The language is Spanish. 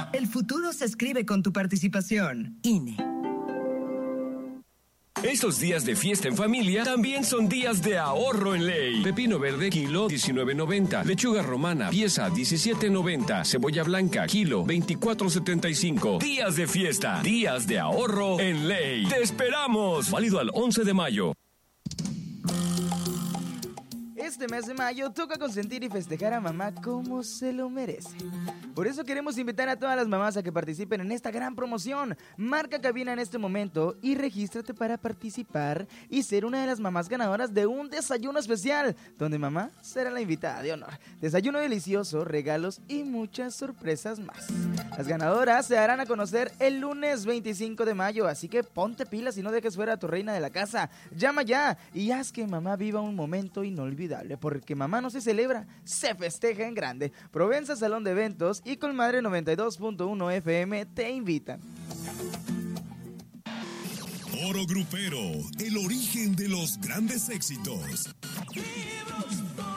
El futuro se escribe con tu participación. INE. Estos días de fiesta en familia también son días de ahorro en ley. Pepino verde, kilo, $19.90. Lechuga romana, pieza, $17.90. Cebolla blanca, kilo, $24.75. Días de fiesta, días de ahorro en ley. ¡Te esperamos! Válido al 11 de mayo. Este mes de mayo toca consentir y festejar a mamá como se lo merece. Por eso queremos invitar a todas las mamás a que participen en esta gran promoción. Marca cabina en este momento y regístrate para participar y ser una de las mamás ganadoras de un desayuno especial, donde mamá será la invitada de honor. Desayuno delicioso, regalos y muchas sorpresas más. Las ganadoras se darán a conocer el lunes 25 de mayo, así que ponte pilas y no dejes fuera a tu reina de la casa. Llama ya y haz que mamá viva un momento inolvidable, porque mamá no se celebra, se festeja en grande. Provenza Salón de Eventos y Colmadre 92.1 FM te invitan. Oro Grupero, el origen de los grandes éxitos.